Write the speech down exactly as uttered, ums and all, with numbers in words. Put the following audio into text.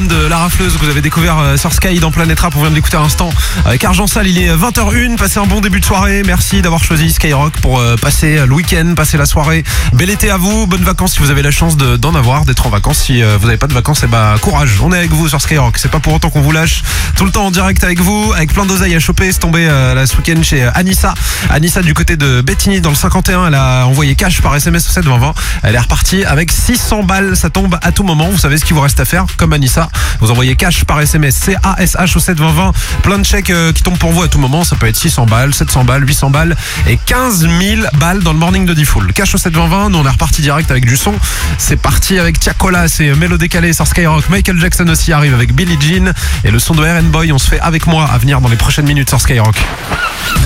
de La Rafleuse que vous avez découvert euh, sur Sky dans Planète Rap. On vient de l'écouter à l'instant avec Argent Sale. Il est vingt heures une. Passez un bon début de soirée. Merci d'avoir choisi Skyrock pour euh, passer le week-end, passer la soirée. Bel été à vous. Bonnes vacances si vous avez la chance de, d'en avoir, d'être en vacances. Si euh, vous n'avez pas de vacances, eh bah courage. On est avec vous sur Skyrock. C'est pas pour autant qu'on vous lâche. Tout le temps en direct avec vous, avec plein d'oseilles à choper. C'est tombé euh, là, ce week-end chez euh, Anissa. Anissa du côté de Bettigny dans le cinquante et un. Elle a envoyé cash par S M S au sept vingt vingt. Elle est repartie avec six cents balles. Ça tombe à tout moment. Vous savez ce qu'il vous reste à faire, comme Anissa. Vous envoyez cash par S M S, C A S H au sept vingt vingt. Plein de chèques euh, qui tombent pour vous à tout moment. Ça peut être six cents balles, sept cents balles, huit cents balles et quinze mille balles dans le morning de Diffoul. Cash au sept vingt vingt. Nous on est reparti direct avec du son. C'est parti avec Tiakola, c'est Mélo décalé sur Skyrock. Michael Jackson aussi arrive avec Billie Jean et le son de R and Boy. On se fait avec moi à venir dans les prochaines minutes sur Skyrock.